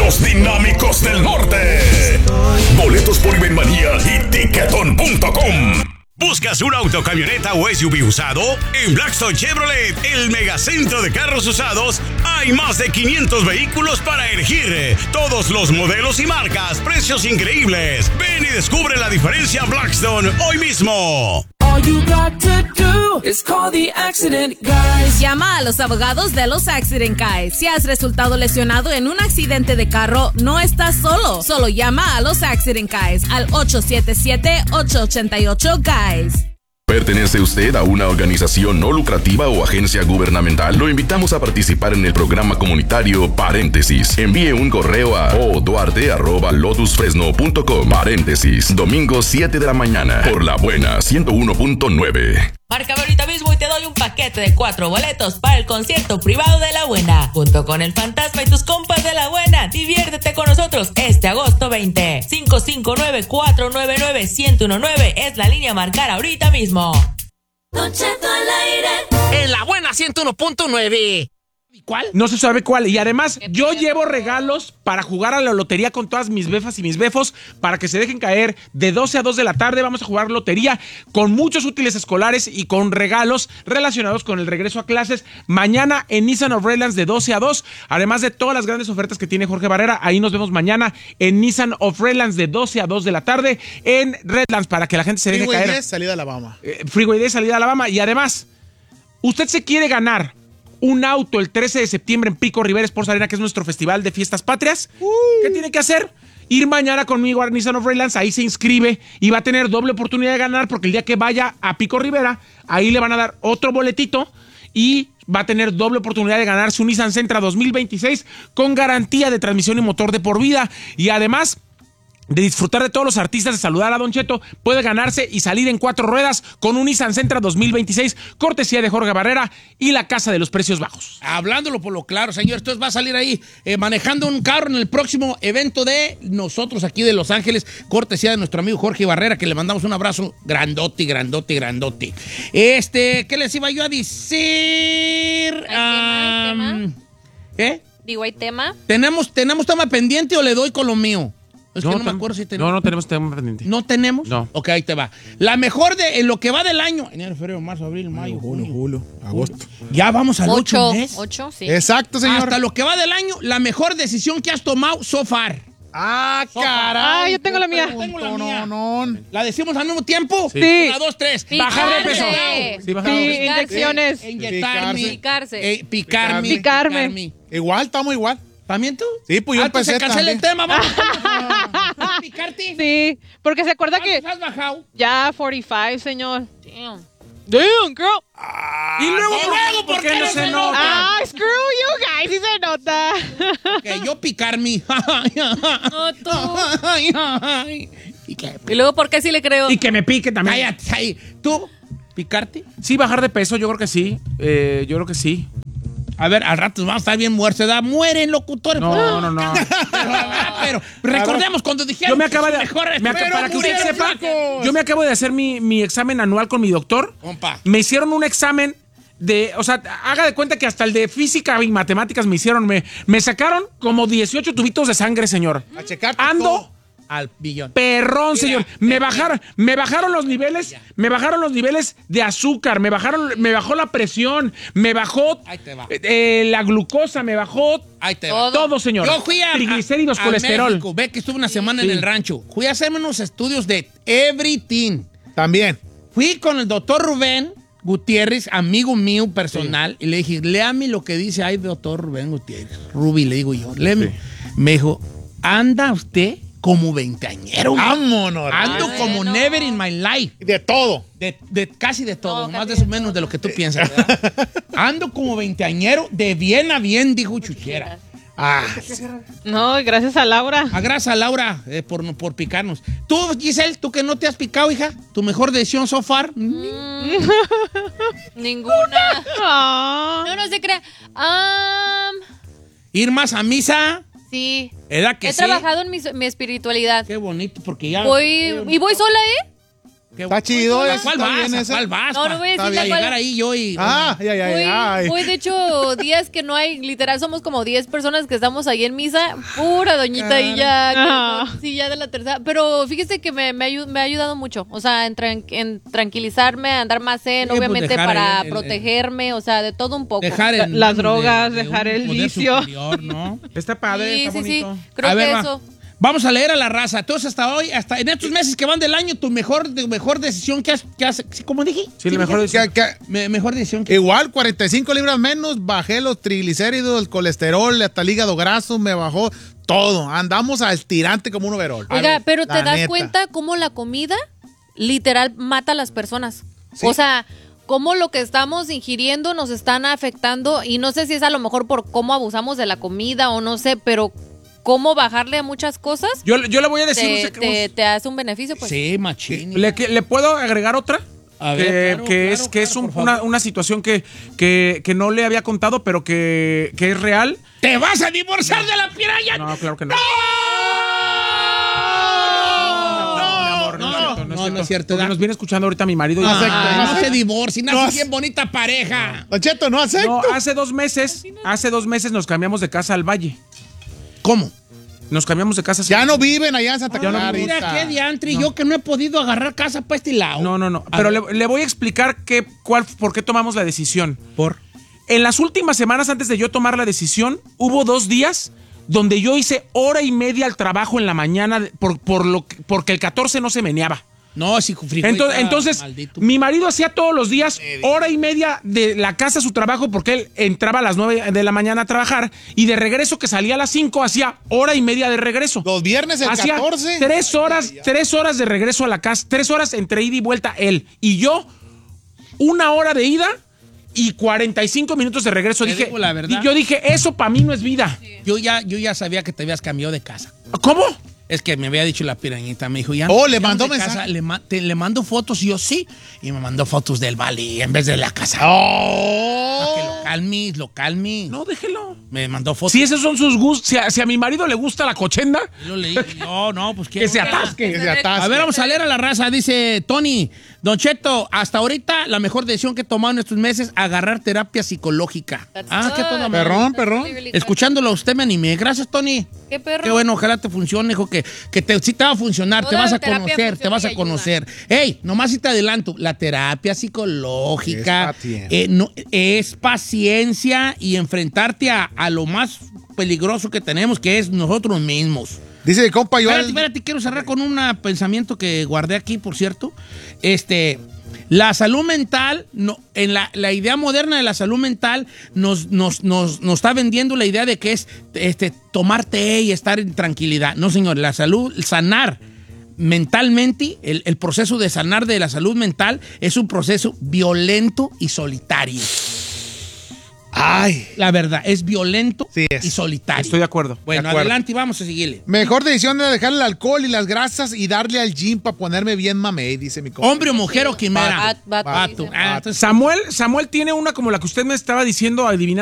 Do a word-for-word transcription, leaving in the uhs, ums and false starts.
Los Dinámicos del Norte. Boletos por Ibenmanía y Tiquetón punto com. ¿Buscas un auto, camioneta o S U V usado? En Blackstone Chevrolet, el megacentro de carros usados, hay más de quinientos vehículos para elegir. Todos los modelos y marcas, precios increíbles. Ven y descubre la diferencia Blackstone hoy mismo. All you got to do is call the accident guys. Llama a los abogados de los Accident Guys. Si has resultado lesionado en un accidente de carro, no estás solo. Solo llama a los Accident Guys al ocho siete siete, ocho ocho ocho, guys. ¿Pertenece usted a una organización no lucrativa o agencia gubernamental? Lo invitamos a participar en el programa comunitario Paréntesis. Envíe un correo a oduarte arroba lotus fresno punto com. Paréntesis, domingo siete de la mañana, por La Buena ciento uno punto nueve. Márcame ahorita mismo y te doy un paquete de cuatro boletos para el concierto privado de La Buena. Junto con el Fantasma y tus compas de La Buena, diviértete con nosotros este agosto veinte. cinco cinco nueve, cuatro nueve nueve, uno cero uno nueve es la línea a marcar ahorita mismo. Don Cheto al aire. En La Buena ciento uno punto nueve. ¿Cuál? No se sabe cuál. Y además, yo llevo regalos para jugar a la lotería con todas mis befas y mis befos para que se dejen caer. De doce a dos de la tarde vamos a jugar lotería con muchos útiles escolares y con regalos relacionados con el regreso a clases. Mañana en Nissan of Redlands de doce a dos. Además de todas las grandes ofertas que tiene Jorge Barrera. Ahí nos vemos mañana en Nissan of Redlands de doce a dos de la tarde en Redlands para que la gente se deje Freeway caer. diez, salida a Alabama. Eh, Freeway diez, salida a Alabama. Y además, usted se quiere ganar un auto el trece de septiembre en Pico Rivera Sports Arena, que es nuestro festival de fiestas patrias. Uh. ¿Qué tiene que hacer? Ir mañana conmigo a Nissan of Redlands, ahí se inscribe y va a tener doble oportunidad de ganar porque el día que vaya a Pico Rivera, ahí le van a dar otro boletito y va a tener doble oportunidad de ganar su Nissan Sentra dos mil veintiséis con garantía de transmisión y motor de por vida. Y además de disfrutar de todos los artistas, de saludar a Don Cheto, puede ganarse y salir en cuatro ruedas con un Nissan Sentra dos mil veintiséis, cortesía de Jorge Barrera y la Casa de los Precios Bajos. Hablándolo por lo claro, señor, entonces va a salir ahí eh, manejando un carro en el próximo evento de nosotros aquí de Los Ángeles, cortesía de nuestro amigo Jorge Barrera, que le mandamos un abrazo grandote, grandote, grandote. Este, ¿qué les iba yo a decir? ¿Hay tema, hay tema? ¿Qué? Digo, ¿hay tema? ¿Tenemos, ¿Tenemos tema pendiente o le doy con lo mío? Es no, que no ten- me acuerdo si tenemos. No, no tenemos tema pendiente. ¿No tenemos? No. Ok, ahí te va. La mejor de en lo que va del año. Enero, febrero, marzo, abril, mayo, Julio, junio. julio, agosto. Ya vamos al ocho Ocho. mes. Ocho, sí. Exacto, señor. Hasta lo que va del año, la mejor decisión que has tomado so far. Ah, So far. caray. Ah, yo tengo la mía. Tengo la mía. No, no. ¿La decimos al mismo tiempo? Sí. Una, dos, tres. Bajar de peso. Picarse. Sí, bajar de Sí, peso. inyecciones. Inyectarme. Picarse. Eh, picarme. Picarme. picarme. Igual, estamos igual. ¿También tú? Sí, pues yo ah, entonces empecé cancela el también. tema, vamos. ¿Picarte? Sí, porque se acuerda que ¿Cuántos has bajado? ya cuarenta y cinco, señor. Damn. Damn, girl. Y luego, ¿Y luego por qué no se nota? Ah, screw you guys, sí se nota. Que yo picarme. No, tú. ¿Y qué? Y luego, ¿por qué sí le creo? y que me pique también. Cállate ahí. ¿Tú? ¿Picarte? Sí, bajar de peso, yo creo que sí. Eh, yo creo que sí. A ver, al rato vamos a estar bien muertos. ¿Da? Mueren locutores. No, no, no. Pero, pero recordemos cuando dijeron Yo me acabo de. que sus mejores- me ac- pero para que usted murieron sepa, flacos. yo me acabo de hacer mi, mi examen anual con mi doctor. Compa. Me hicieron un examen de. O sea, haga de cuenta que hasta el de física y matemáticas me hicieron. Me, me sacaron como dieciocho tubitos de sangre, señor. A checarte Ando. todo. Al billón. Perrón, señor. Me bajaron, me bajaron los niveles, me bajaron los niveles de azúcar, me bajaron, me bajó la presión, me bajó Ahí te va. eh, la glucosa, me bajó Ahí te va. todo, señor. Yo fui a, triglicéridos, a- a colesterol. México. Ve que estuve una semana Sí. en el rancho. Fui a hacerme unos estudios de everything. También. Fui con el doctor Rubén Gutiérrez, amigo mío personal, y le dije, léame lo que dice ahí, doctor Rubén Gutiérrez. Ruby, le digo yo, léame. Sí. Me dijo, anda usted como veinteañero. Vámonos. Ando Ay, como no. never in my life. De todo. De, de casi de todo, No, más casi de eso de menos de lo que tú piensas. ¿verdad? Ando como veinteañero, de bien a bien, dijo Chuchera. Ah, No, gracias a Laura. A gracias a Laura eh, por, por picarnos. Tú, Giselle, tú que no te has picado, hija, tu mejor decisión so far. Ninguna. Ah. No, no se crea. Um, Ir más a misa. sí. ¿Era que He sí? trabajado en mi, mi espiritualidad. Qué bonito, porque ya. Voy, y voy sola, ¿eh? Qué Está bueno. chido. ¿A es- cuál está vas? bien ¿A ese. cuál vas? No, no voy a pa- decir pa la cual- llegar ahí yo y... Ah, ay, ay, ay, Voy, ay. voy, de hecho, días que no hay, literal, somos como diez personas que estamos ahí en misa, pura doñita y ya, Ah. que- sí, ya de la tercera. Pero fíjese que me, me, ayu- me ha ayudado mucho, o sea, en, tran- en tranquilizarme, a andar más zen, pues, obviamente dejar para el- el- protegerme, o sea, de todo un poco. Dejar en Las manos drogas, de dejar un el poder vicio. superior, ¿no? Está padre, Sí, está sí, sí, bonito. creo A ver, que va. eso. Vamos a leer a la raza. Entonces, hasta hoy, hasta en estos meses que van del año, tu mejor, tu mejor decisión que has, que has sí, ¿cómo dije? Sí, la mejor Que- decisión. que- Me- mejor decisión que... Igual, cuarenta y cinco libras menos, bajé los triglicéridos, el colesterol, hasta el hígado graso, me bajó todo. Andamos al tirante como un overol. Oiga, pero La te das neta. cuenta cómo la comida literal mata a las personas. Sí. O sea, cómo lo que estamos ingiriendo nos están afectando y no sé si es a lo mejor por cómo abusamos de la comida o no sé, pero cómo bajarle a muchas cosas Yo, yo le voy a decir... un te, sec- te- te hace un beneficio, pues. Sí, machín. ¿Le, que- ¿Le puedo agregar otra? A que ver, claro, que claro, es, que es claro, un- por una, favor. una situación que, que, que no le había contado, pero que, que es real. ¿Te vas a divorciar de la piraña? No, claro que no. ¡No! No, mi amor, no, no, es cierto, no, no es cierto, Porque ¿verdad? nos viene escuchando ahorita mi marido. y- No acepto, Ay, no no se acepto. divorcien, No no acepto. bien bonita pareja. Don Cheto, no acepto. No, hace dos meses, hace dos meses nos cambiamos de casa al Valle. ¿Cómo? Nos cambiamos de casa. Ya no viven allá en Santa Ya no Clara. viven. Mira qué diantri, yo que no he podido agarrar casa para este lado. No, no, no. A Pero ver. le, le voy a explicar qué, cuál, por qué tomamos la decisión. ¿Por? En las últimas semanas antes de yo tomar la decisión, hubo dos días donde yo hice hora y media al trabajo en la mañana de- por, por lo que- porque el catorce no se meneaba. No, si frijol Entonces, está entonces maldito. mi marido hacía todos los días hora y media de la casa a su trabajo porque él entraba a las nueve de la mañana a trabajar y de regreso que salía a las cinco hacía hora y media de regreso. Los viernes el Hacía catorce. tres horas, tres horas de regreso a la casa, tres horas entre ida y vuelta él. Y yo, una hora de ida y cuarenta y cinco minutos de regreso. Te Dije, digo la verdad. y yo dije, eso para mí no es vida. Yo ya, yo ya sabía que te habías cambiado de casa. ¿Cómo? Es que me había dicho la pirañita, me dijo, ya. Oh, le ya mandó de mensaje. casa, le, ma- te- le mando fotos y yo sí. Y me mandó fotos del Bali en vez de la casa. Oh. Para que lo calmes, lo calmes. No, déjelo. Me mandó fotos. Si esos son sus gustos, si a, si a mi marido le gusta la cochenda, Yo leí. No, no, pues que se quiero- atasque. Que se atasque. A ver, vamos a leer a la raza. Dice Tony, Don Cheto, hasta ahorita la mejor decisión que he tomado en estos meses, agarrar terapia psicológica. That's Ah, qué good. toda madre. Perrón, perrón. Really, really good. Escuchándolo a usted me animé. Gracias, Tony. Qué perro. Qué bueno, ojalá te funcione, hijo, que, que te, sí te va a funcionar, te Toda vas a terapia conocer, te funciona vas y a ayuda. conocer. Ey, nomás si te adelanto, la terapia psicológica Es paciencia. eh, no, es paciencia y enfrentarte a, a lo más peligroso que tenemos, que es nosotros mismos. Dice mi compa, yo. Espérate, espérate, quiero cerrar con un pensamiento que guardé aquí, por cierto. Este, la salud mental, no, en la, la idea moderna de la salud mental nos, nos, nos, nos está vendiendo la idea de que es este, tomar té y estar en tranquilidad. No, señor, la salud, sanar mentalmente, el, el proceso de sanar de la salud mental es un proceso violento y solitario. Ay. La verdad, es violento Sí es. y solitario. Estoy de acuerdo. Bueno, De acuerdo. adelante y vamos a seguirle. Mejor decisión era dejar el alcohol y las grasas y darle al gym para ponerme bien mamey, dice mi compa. Hombre o mujer o quimera. Vato, vato, Vato. dice. Ah, entonces, Samuel, Samuel tiene una como la que usted me estaba diciendo, adivinando.